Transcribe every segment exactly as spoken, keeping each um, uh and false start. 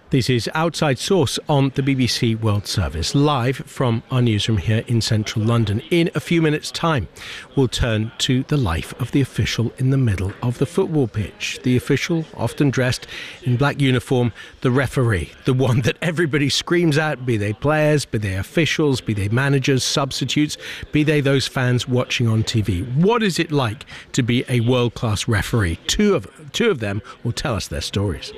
This is Outside Source on the B B C World Service, live from our newsroom here in central London. In a few minutes' time, we'll turn to the life of the official in the middle of the football pitch. The official, often dressed in black uniform, the referee, the one that everybody screams at, be they players, be they officials, be they managers, substitutes, be they those fans watching on T V. What is it like to be a world-class referee? Two of, two of them will tell us their stories.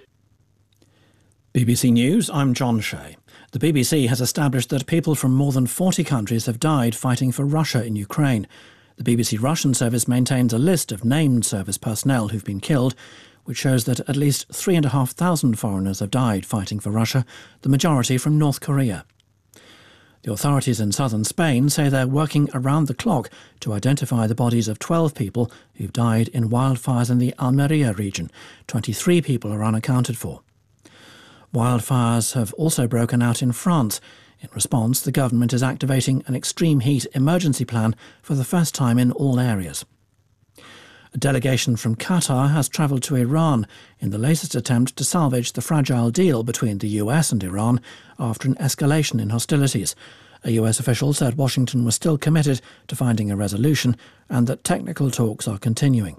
B B C News, I'm John Shea. The B B C has established that people from more than forty countries have died fighting for Russia in Ukraine. The B B C Russian service maintains a list of named service personnel who've been killed, which shows that at least three and a half thousand foreigners have died fighting for Russia, the majority from North Korea. The authorities in southern Spain say they're working around the clock to identify the bodies of twelve people who've died in wildfires in the Almeria region. twenty-three people are unaccounted for. Wildfires have also broken out in France. In response, the government is activating an extreme heat emergency plan for the first time in all areas. A delegation from Qatar has travelled to Iran in the latest attempt to salvage the fragile deal between the U S and Iran after an escalation in hostilities. A U S official said Washington was still committed to finding a resolution and that technical talks are continuing.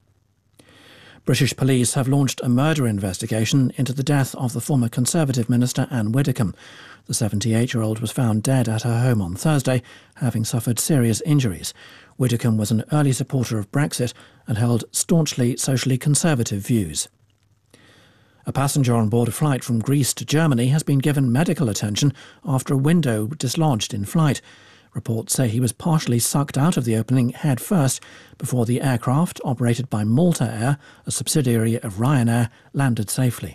British police have launched a murder investigation into the death of the former Conservative minister Anne Widdecombe. The seventy-eight-year-old was found dead at her home on Thursday, having suffered serious injuries. Widdecombe was an early supporter of Brexit and held staunchly socially conservative views. A passenger on board a flight from Greece to Germany has been given medical attention after a window dislodged in flight. Reports say he was partially sucked out of the opening head first before the aircraft, operated by Malta Air, a subsidiary of Ryanair, landed safely.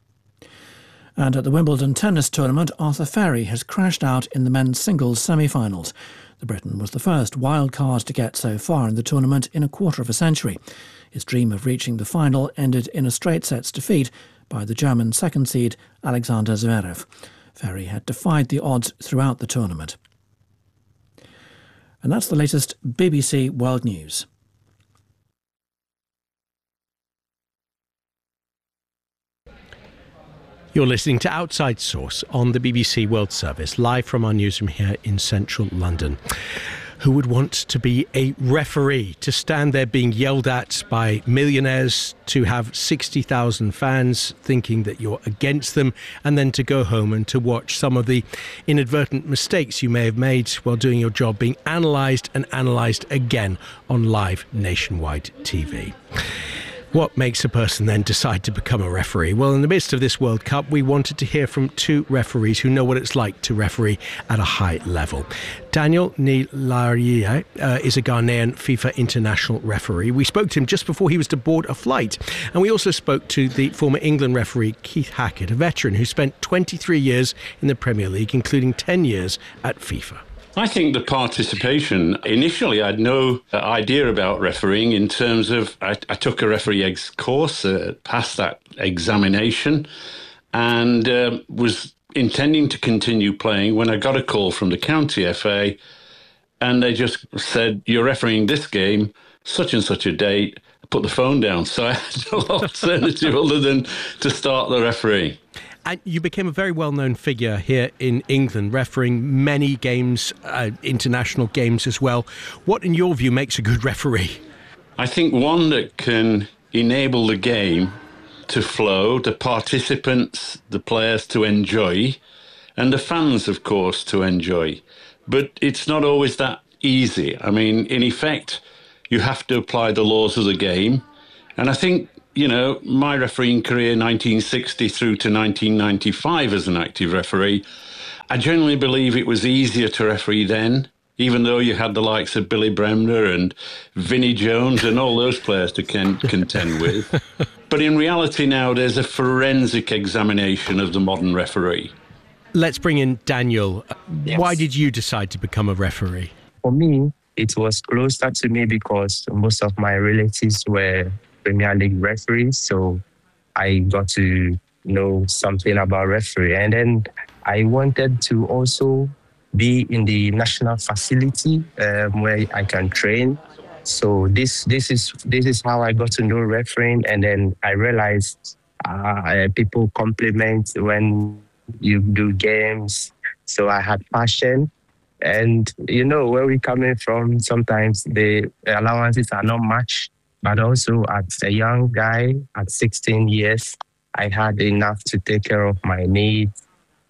And at the Wimbledon tennis tournament, Arthur Ferry has crashed out in the men's singles semi-finals. The Briton was the first wild card to get so far in the tournament in a quarter of a century. His dream of reaching the final ended in a straight sets defeat by the German second seed Alexander Zverev. Ferry had defied the odds throughout the tournament. And that's the latest B B C World News. You're listening to Outside Source on the B B C World Service, live from our newsroom here in central London. Who would want to be a referee, to stand there being yelled at by millionaires, to have sixty thousand fans thinking that you're against them, and then to go home and to watch some of the inadvertent mistakes you may have made while doing your job being analysed and analysed again on live nationwide T V? What makes a person then decide to become a referee? Well, in the midst of this World Cup, we wanted to hear from two referees who know what it's like to referee at a high level. Daniel Nilarie uh, is a Ghanaian FIFA international referee. We spoke to him just before he was to board a flight. And we also spoke to the former England referee Keith Hackett, a veteran who spent twenty-three years in the Premier League, including ten years at FIFA. I think the participation, initially I had no idea about refereeing in terms of, I, I took a referee ex course, uh, passed that examination and uh, was intending to continue playing when I got a call from the county F A and they just said, you're refereeing this game, such and such a date, put the phone down. So I had no alternative other than to start the refereeing. And you became a very well-known figure here in England, refereeing many games, uh, international games as well. What, in your view, makes a good referee? I think one that can enable the game to flow, the participants, the players to enjoy, and the fans, of course, to enjoy. But it's not always that easy. I mean, in effect, you have to apply the laws of the game. And I think, you know, my refereeing career, nineteen sixty through to nineteen ninety-five as an active referee, I generally believe it was easier to referee then, even though you had the likes of Billy Bremner and Vinnie Jones and all those players to con- contend with. But in reality now, there's a forensic examination of the modern referee. Let's bring in Daniel. Yes. Why did you decide to become a referee? For me, it was closer to me because most of my relatives were Premier League referees, so I got to know something about referee. And then I wanted to also be in the national facility um, where I can train. So this this is this is how I got to know refereeing. And then I realized Uh, people compliment when you do games. So I had passion. And, you know, where we're coming from, sometimes the allowances are not much. But also as a young guy at sixteen years, I had enough to take care of my needs,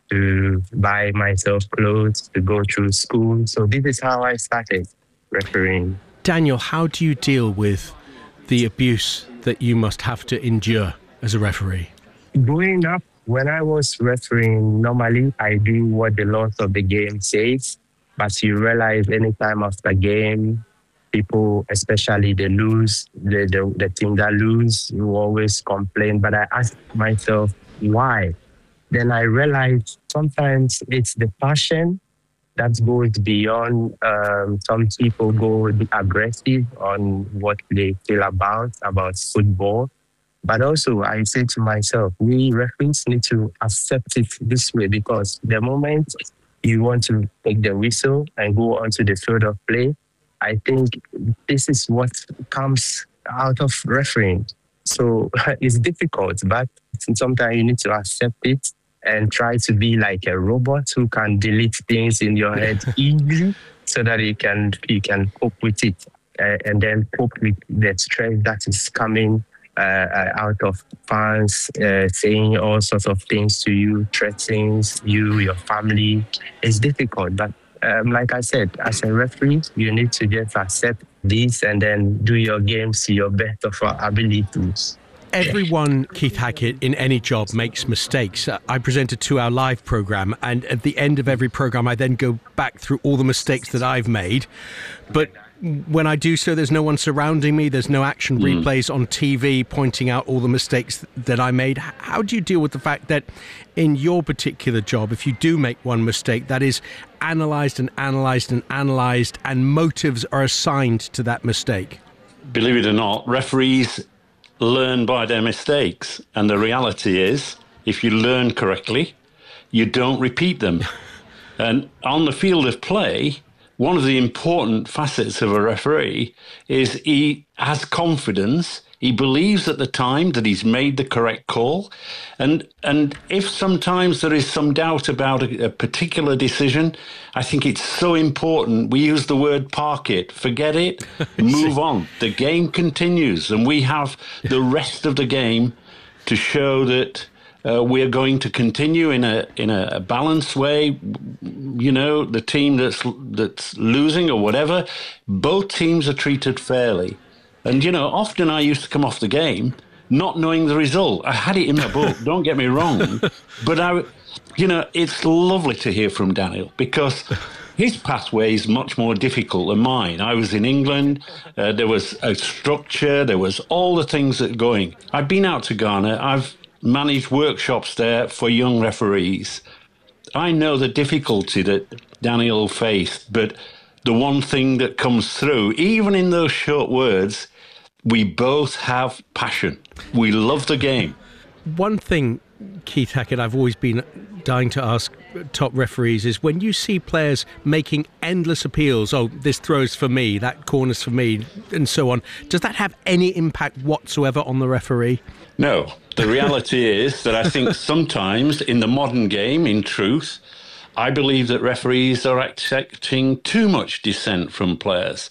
to buy myself clothes, to go through school. So this is how I started refereeing. Daniel, how do you deal with the abuse that you must have to endure as a referee? Growing up, when I was refereeing, normally I do what the laws of the game says. But you realize anytime after game, people, especially the lose, the, the, the team that lose, you always complain. But I ask myself, why? Then I realized sometimes it's the passion that goes beyond. Um, some people go aggressive on what they feel about, about football. But also I say to myself, we referees need to accept it this way, because the moment you want to take the whistle and go onto the field of play, I think this is what comes out of refereeing. So it's difficult, but sometimes you need to accept it and try to be like a robot who can delete things in your head easily so that you can you can cope with it uh, and then cope with the stress that is coming uh, out of fans uh, saying all sorts of things to you, threatening you, your family. It's difficult, but um, like I said, as a referee, you need to just accept this and then do your games to your best of our abilities. Everyone, Keith Hackett, in any job makes mistakes. I present a two-hour live program, and at the end of every program, I then go back through all the mistakes that I've made. But when I do so, there's no one surrounding me. There's no action mm. replays on T V pointing out all the mistakes that I made. How do you deal with the fact that in your particular job, if you do make one mistake, that is analysed and analysed and analysed, and motives are assigned to that mistake? Believe it or not, referees learn by their mistakes. And the reality is, if you learn correctly, you don't repeat them. And on the field of play, one of the important facets of a referee is he has confidence. He believes at the time that he's made the correct call. And and if sometimes there is some doubt about a, a particular decision, I think it's so important. We use the word park it, forget it, move on. The game continues, and we have the rest of the game to show that Uh, we're going to continue in a in a balanced way. You know, the team that's that's losing or whatever, both teams are treated fairly. And, you know, often I used to come off the game not knowing the result. I had it in my book, don't get me wrong. But, I, you know, it's lovely to hear from Daniel, because his pathway is much more difficult than mine. I was in England. Uh, there was a structure. There was all the things that are going. I've been out to Ghana. I've managed workshops there for young referees. I know the difficulty that Daniel faced, but the one thing that comes through, even in those short words, we both have passion. We love the game. One thing, Keith Hackett, I've always been dying to ask top referees is, when you see players making endless appeals, oh, this throw's for me, that corner's for me, and so on, does that have any impact whatsoever on the referee? No. The reality is that I think sometimes in the modern game, in truth, I believe that referees are accepting too much dissent from players.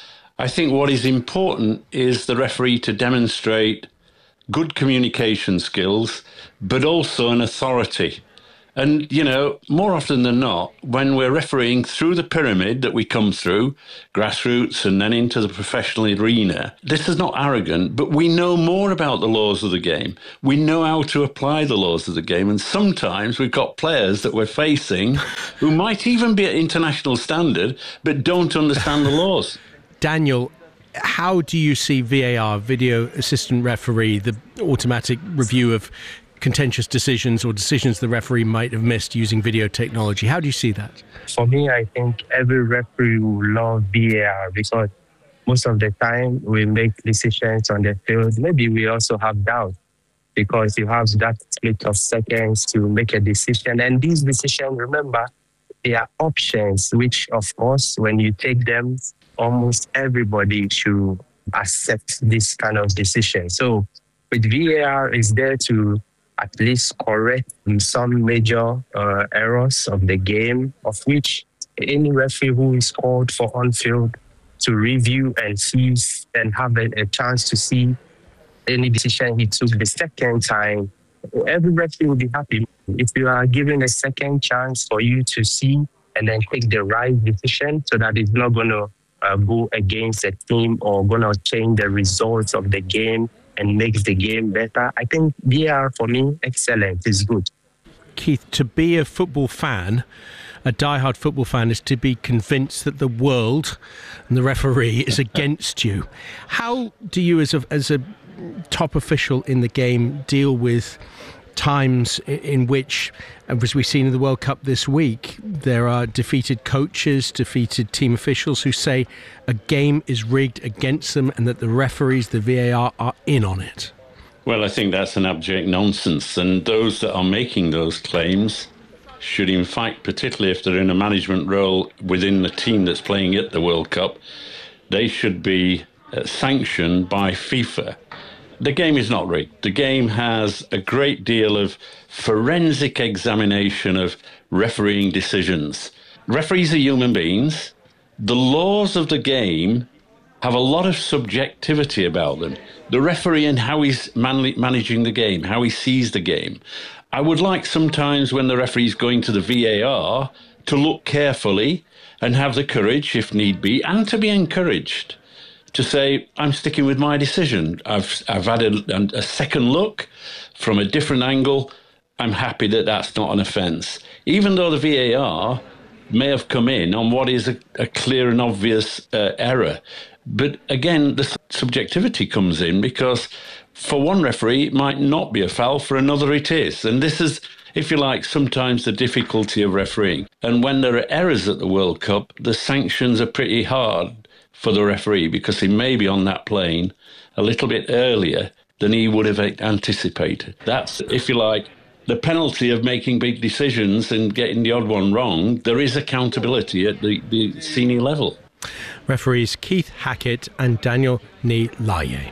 I think what is important is the referee to demonstrate good communication skills, but also an authority. And, you know, more often than not, when we're refereeing through the pyramid that we come through, grassroots and then into the professional arena, this is not arrogant, but we know more about the laws of the game. We know how to apply the laws of the game. And sometimes we've got players that we're facing who might even be at international standard, but don't understand the laws. Daniel, how do you see V A R, video assistant referee, the automatic review of contentious decisions or decisions the referee might have missed using video technology? How do you see that? For me, I think every referee will love V A R, because most of the time we make decisions on the field. Maybe we also have doubt, because you have that split of seconds to make a decision. And these decisions, remember, they are options, which, of course, when you take them, almost everybody should accept this kind of decision. So With V A R, it's there to at least correct some major uh, errors of the game, of which any referee who is called for on-field to review and see and have a, a chance to see any decision he took the second time, every referee will be happy. If you are given a second chance for you to see and then take the right decision so that it's not going to uh, go against the team or going to change the results of the game and makes the game better, I think V A R for me, excellent, is good. Keith, to be a football fan, a diehard football fan, is to be convinced that the world and the referee is against you. How do you, as a, as a top official in the game, deal with times in which, as we've seen in the World Cup this week, there are defeated coaches, defeated team officials who say a game is rigged against them and that the referees, the V A R, are in on it? Well, I think that's an abject nonsense. And those that are making those claims should, in fact, particularly if they're in a management role within the team that's playing at the World Cup, they should be uh, sanctioned by FIFA. The game is not rigged. The game has a great deal of forensic examination of refereeing decisions. Referees are human beings. The laws of the game have a lot of subjectivity about them. The referee and how he's man- managing the game, how he sees the game. I would like sometimes when the referee's going to the V A R to look carefully and have the courage, if need be, and to be encouraged to say, I'm sticking with my decision. I've I've had a, a second look from a different angle. I'm happy that that's not an offence. Even though the V A R may have come in on what is a, a clear and obvious uh, error. But again, the subjectivity comes in because for one referee, it might not be a foul, for another it is. And this is, if you like, sometimes the difficulty of refereeing. And when there are errors at the World Cup, the sanctions are pretty hard for the referee because he may be on that plane a little bit earlier than he would have anticipated. That's, if you like, the penalty of making big decisions and getting the odd one wrong. There is accountability at the, the senior level. Referees Keith Hackett and Daniel Ni Laye.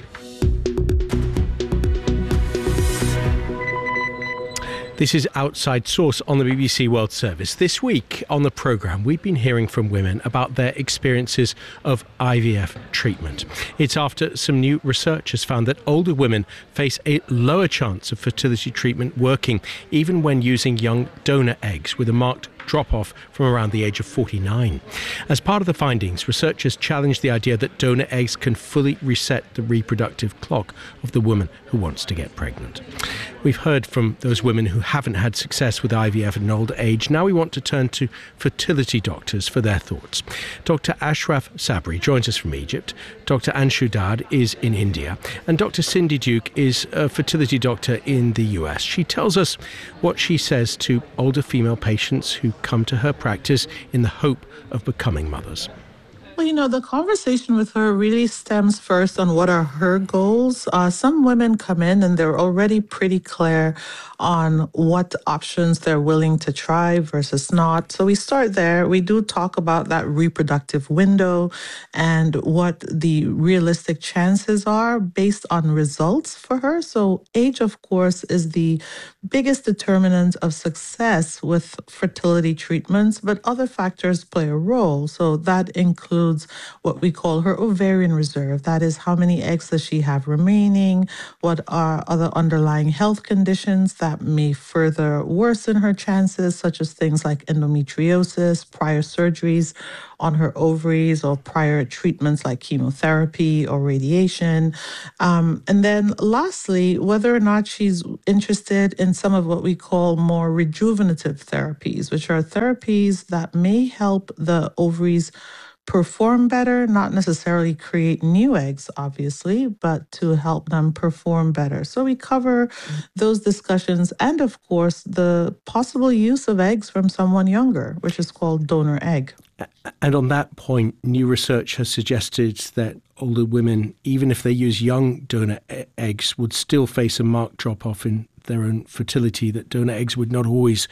This is Outside Source on the B B C World Service. This week on the programme, we've been hearing from women about their experiences of I V F treatment. It's after some new research has found that older women face a lower chance of fertility treatment working, even when using young donor eggs, with a marked drop-off from around the age of forty-nine. As part of the findings, researchers challenged the idea that donor eggs can fully reset the reproductive clock of the woman who wants to get pregnant. We've heard from those women who haven't had success with I V F at an older age. Now we want to turn to fertility doctors for their thoughts. Doctor Ashraf Sabri joins us from Egypt. Doctor Anshu Dad is in India. And Doctor Cindy Duke is a fertility doctor in the U S. She tells us what she says to older female patients who come to her practice in the hope of becoming mothers. Well, you know, the conversation with her really stems first on what are her goals. Uh, some women come in and they're already pretty clear on what options they're willing to try versus not. So we start there. We do talk about that reproductive window and what the realistic chances are based on results for her. So age, of course, is the biggest determinant of success with fertility treatments, but other factors play a role. So that includes what we call her ovarian reserve. That is, how many eggs does she have remaining? What are other underlying health conditions that may further worsen her chances, such as things like endometriosis, prior surgeries on her ovaries, or prior treatments like chemotherapy or radiation. Um, and then lastly, whether or not she's interested in some of what we call more rejuvenative therapies, which are therapies that may help the ovaries perform better, not necessarily create new eggs, obviously, but to help them perform better. So we cover those discussions and, of course, the possible use of eggs from someone younger, which is called donor egg. And on that point, new research has suggested that older women, even if they use young donor e- eggs, would still face a marked drop-off in their own fertility, that donor eggs would not always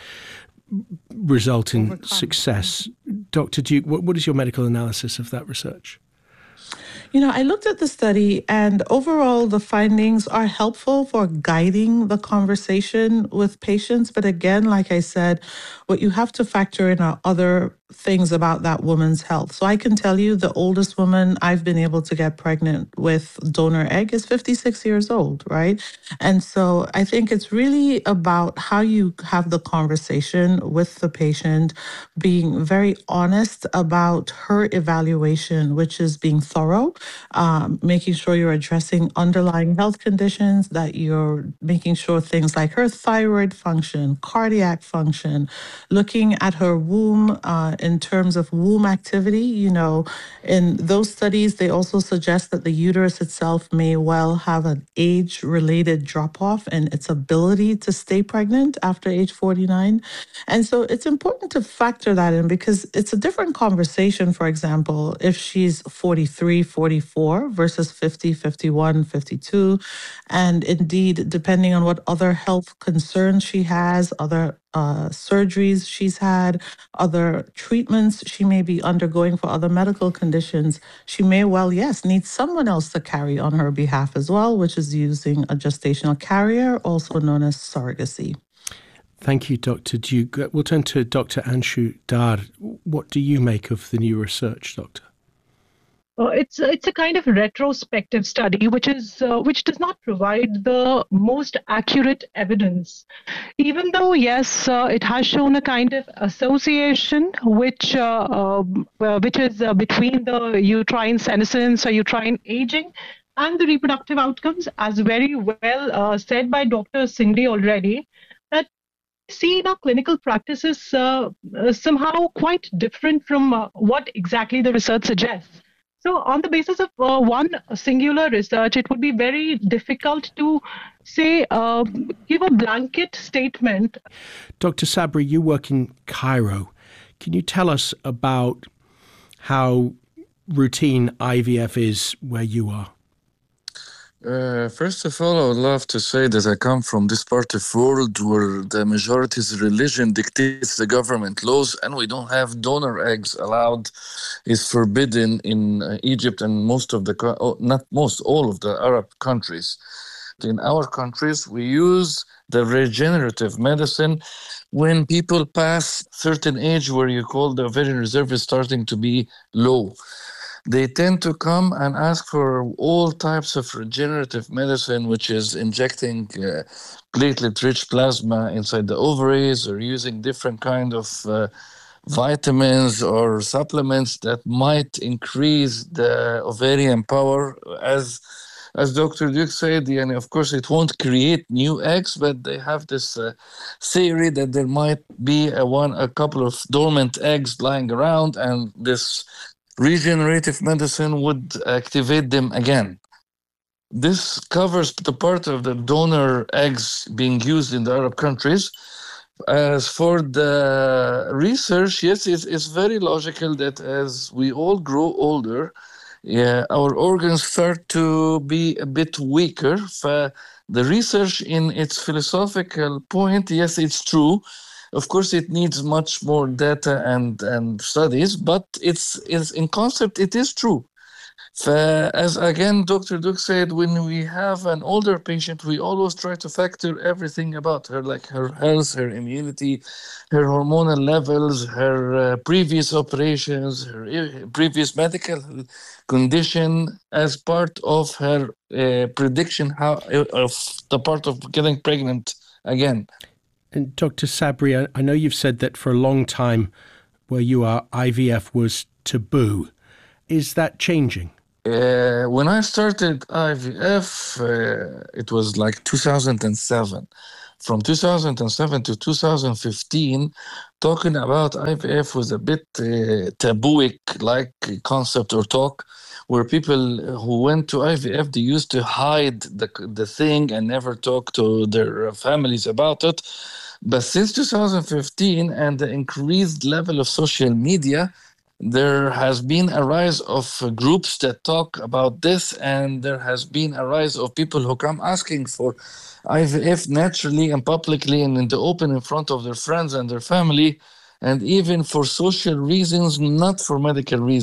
result in Overcome. success. Doctor Duke, what, what is your medical analysis of that research? You know, I looked at the study, and overall, the findings are helpful for guiding the conversation with patients. But again, like I said, what you have to factor in are other things about that woman's health. So I can tell you the oldest woman I've been able to get pregnant with donor egg is fifty-six years old, right? And so I think it's really about how you have the conversation with the patient, being very honest about her evaluation, which is being thorough, um, making sure you're addressing underlying health conditions, that you're making sure things like her thyroid function, cardiac function, looking at her womb uh, in terms of womb activity. You know, in those studies, they also suggest that the uterus itself may well have an age-related drop-off in its ability to stay pregnant after age forty-nine. And so it's important to factor that in, because it's a different conversation, for example, if she's forty-three, forty-four versus fifty, fifty-one, fifty-two. And indeed, depending on what other health concerns she has, other uh, surgeries she's had, other treatments she may be undergoing for other medical conditions, she may well, yes, need someone else to carry on her behalf as well, which is using a gestational carrier, also known as surrogacy. Thank you, Doctor Duke. We'll turn to Doctor Anshu Dar. What do you make of the new research, Doctor? Uh, it's it's a kind of retrospective study, which is uh, which does not provide the most accurate evidence, even though yes, uh, it has shown a kind of association, which uh, um, uh, which is uh, between the uterine senescence or uterine aging and the reproductive outcomes, as very well uh, said by Doctor Cindy already. That see in our clinical practices uh, uh, somehow quite different from uh, what exactly the research suggests. So on the basis of uh, one singular research, it would be very difficult to say, uh, give a blanket statement. Doctor Sabri, you work in Cairo. Can you tell us about how routine I V F is where you are? Uh, first of all, I would love to say that I come from this part of the world where the majority's religion dictates the government laws, and we don't have donor eggs allowed. It's forbidden in uh, Egypt and most of the, oh, not most, all of the Arab countries. In our countries, we use the regenerative medicine when people pass certain age where you call the ovarian reserve is starting to be low. They tend to come and ask for all types of regenerative medicine, which is injecting uh, platelet-rich plasma inside the ovaries or using different kind of uh, vitamins or supplements that might increase the ovarian power. As as Doctor Duke said, and of course it won't create new eggs, but they have this uh, theory that there might be a one a couple of dormant eggs lying around, and this regenerative medicine would activate them again. This covers the part of the donor eggs being used in the Arab countries. As for the research, yes, it's, it's very logical that as we all grow older, yeah, our organs start to be a bit weaker. For the research in its philosophical point, yes, it's true. Of course, it needs much more data and, and studies, but it's, it's in concept, it is true. So as again, Doctor Duke said, when we have an older patient, we always try to factor everything about her, like her health, her immunity, her hormonal levels, her uh, previous operations, her uh, previous medical condition as part of her uh, prediction how, of the part of getting pregnant again. And Doctor Sabri, I know you've said that for a long time where you are, I V F was taboo. Is that changing? Uh, when I started I V F, uh, it was like two thousand seven. From two thousand seven to two thousand fifteen, talking about I V F was a bit uh, tabooic-like concept or talk, where people who went to I V F, they used to hide the, the thing and never talk to their families about it. But since two thousand fifteen and the increased level of social media, there has been a rise of groups that talk about this, and there has been a rise of people who come asking for I V F naturally and publicly and in the open in front of their friends and their family, and even for social reasons, not for medical reasons.